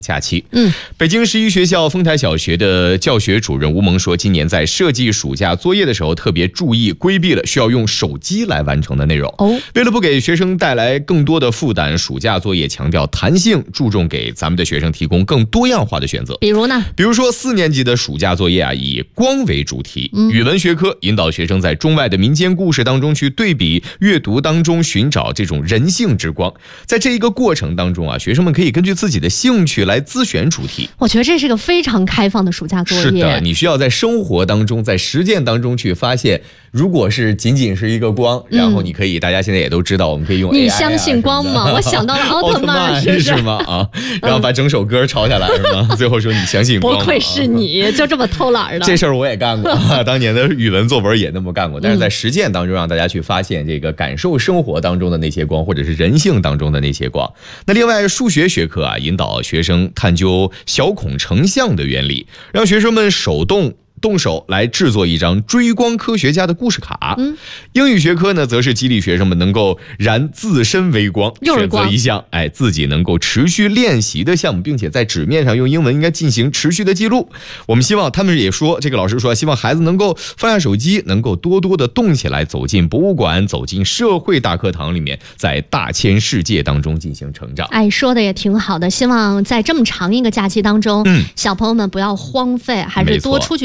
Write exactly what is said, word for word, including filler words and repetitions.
假期， 嗯， 北京十一学校丰台小学的教学主任吴萌说，今年在设计暑假作业的时候，特别注意规避了需要用手机来完成的内容。 哦， 为了不给学生带来更多的负担，暑假作业强调弹性，注重给咱们的学生提供更多样化的选择。 比如呢？ 比如说四年级的暑假作业啊，以光为主题， 嗯、 语文学科引导学生在中外的民间故事当中去对比，阅读当中寻找这种人性之光。在这一个过程当中啊，学生们可以根据自己的兴趣来自选主题。 我觉得这是个非常开放的暑假作业。 是的，你需要在生活当中，在实践当中去发现，如果是仅仅是一个光，嗯、然后你可以，大家现在也都知道，我们可以用 A I 啊。 你相信光吗？我想到了奥特曼， 是, 是吗？啊，然后把整首歌抄下来是吗？最后说你相信光吗？ 不愧是你，就这么偷懒的。 这事儿我也干过，当年的语文作文也那么干过。但是在实践当中，让大家去发现这个感受生活当中的那些光，或者是人性当中的那些光。那另外，数学学科啊，引导学生探究小孔成像的原理，让学生们手动动手来制作一张追光科学家的故事卡。嗯，英语学科呢，则是激励学生们能够燃自身微光，选择一项哎自己能够持续练习的项目，并且在纸面上用英文应该进行持续的记录。我们希望他们也说，这个老师说，希望孩子能够放下手机，能够多多的动起来，走进博物馆，走进社会大课堂里面，在大千世界当中进行成长。 哎，说的也挺好的，希望在这么长一个假期当中，嗯，小朋友们不要荒废，还是多出去